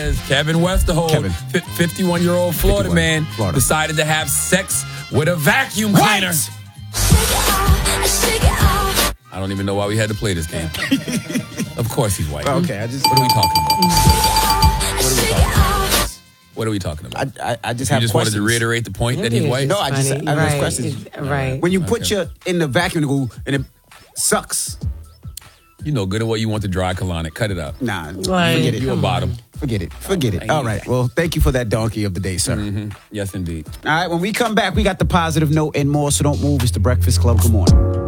says Kevin Westerhold, 51-year-old Florida man, decided to have sex with a vacuum cleaner. I don't even know why we had to play this game. Of course he's white. Okay, What are we talking about? What are we talking about? I just you have just questions. wanted to reiterate the point that he's white? No, I have questions. Right. When you put your in the vacuum and it sucks. You know good and well you want the dry colonic. Cut it up. Nah, forget it. You a bottom. Forget it. All right. Well, thank you for that donkey of the day, sir. Mm-hmm. Yes, indeed. All right. When we come back, we got the positive note and more, so don't move. It's the Breakfast Club. Good morning.